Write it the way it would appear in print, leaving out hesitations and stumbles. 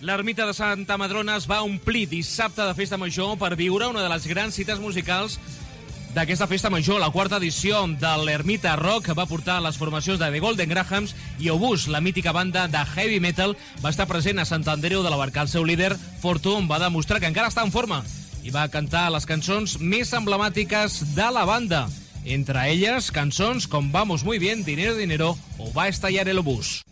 L'ermita de Santa Madrona es va omplir dissabte de festa major per viure una de les grans cites musicals d'aquesta festa major. La quarta edició de l'Ermita Rock va portar les formacions de The Golden Grahams i Obús, la mítica banda de heavy metal, va estar present a Sant Andreu de la Barca. El seu líder, Fortun, va demostrar que encara està en forma i va cantar les cançons més emblemàtiques de la banda. Entre elles, cançons com Vamos muy bien, Dinero, Dinero o Va a estallar el obús.